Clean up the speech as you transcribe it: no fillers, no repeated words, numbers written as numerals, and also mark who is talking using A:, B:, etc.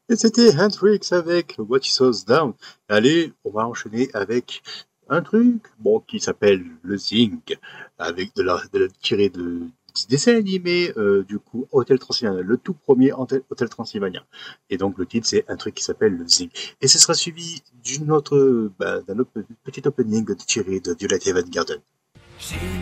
A: Et c'était Hendrix avec What He Saws Down. Allez, on va enchaîner avec un truc, bon, qui s'appelle le Zing, avec tiré du dessin animé, du coup, Hôtel Transylvania, le tout premier Hôtel Transylvania. Et donc, le titre, c'est un truc qui s'appelle le Zing. Et ce sera suivi d'un autre petit opening tiré de Violet Evergarden.